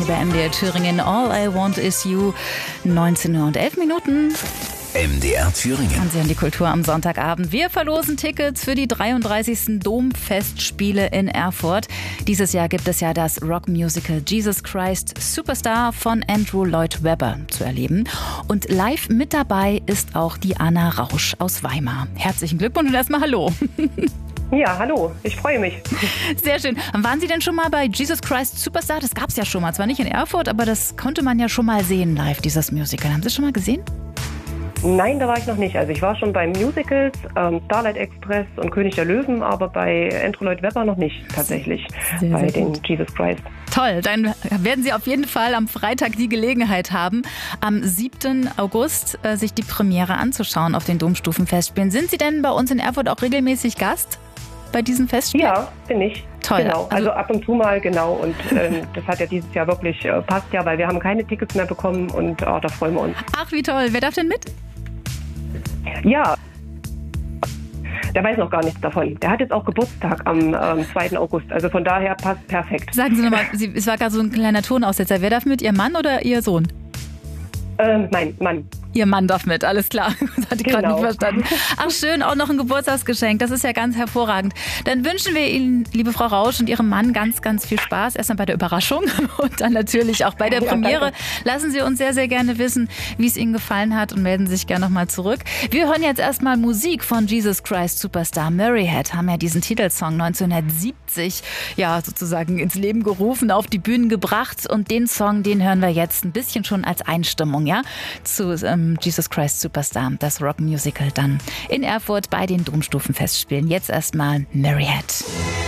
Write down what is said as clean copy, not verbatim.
bei MDR Thüringen. All I Want Is You. 19:11 Minuten. MDR Thüringen. Und Sie haben die Kultur am Sonntagabend. Wir verlosen Tickets für die 33. Domfestspiele in Erfurt. Dieses Jahr gibt es ja das Rockmusical Jesus Christ Superstar von Andrew Lloyd Webber zu erleben. Und live mit dabei ist auch die Anna Rausch aus Weimar. Herzlichen Glückwunsch und erstmal Hallo. Ja, hallo, ich freue mich. Sehr schön. Waren Sie denn schon mal bei Jesus Christ Superstar? Das gab es ja schon mal. Zwar nicht in Erfurt, aber das konnte man ja schon mal sehen live, dieses Musical. Haben Sie es schon mal gesehen? Nein, da war ich noch nicht. Also ich war schon bei Musicals, Starlight Express und König der Löwen, aber bei Andrew Lloyd Webber noch nicht tatsächlich, sehr, bei sehr den gut. Jesus Christ. Toll, dann werden Sie auf jeden Fall am Freitag die Gelegenheit haben, am 7. August sich die Premiere anzuschauen auf den Domstufenfestspielen. Sind Sie denn bei uns in Erfurt auch regelmäßig Gast bei diesen Festspielen? Ja, bin ich. Toll. Genau, also ab und zu mal, genau. Und das hat ja dieses Jahr wirklich passt ja, weil wir haben keine Tickets mehr bekommen und da freuen wir uns. Ach, wie toll. Wer darf denn mit? Ja, der weiß noch gar nichts davon. Der hat jetzt auch Geburtstag am 2. August. Also von daher passt perfekt. Sagen Sie nochmal, es war gerade so ein kleiner Tonaussetzer. Wer darf mit? Ihr Mann oder Ihr Sohn? Mein Mann. Ihr Mann darf mit, alles klar. Das hatte ich gerade nicht verstanden. Ach schön, auch noch ein Geburtstagsgeschenk. Das ist ja ganz hervorragend. Dann wünschen wir Ihnen, liebe Frau Rausch und Ihrem Mann, ganz, ganz viel Spaß. Erstmal bei der Überraschung und dann natürlich auch bei der Premiere. Lassen Sie uns sehr, sehr gerne wissen, wie es Ihnen gefallen hat und melden Sie sich gerne nochmal zurück. Wir hören jetzt erstmal Musik von Jesus Christ Superstar. Murrayhead haben ja diesen Titelsong 1970 ja sozusagen ins Leben gerufen, auf die Bühnen gebracht. Und den Song, den hören wir jetzt ein bisschen schon als Einstimmung, ja, zu Jesus Christ Superstar, das Rockmusical dann in Erfurt bei den Domstufenfestspielen. Jetzt erstmal Murrayhead.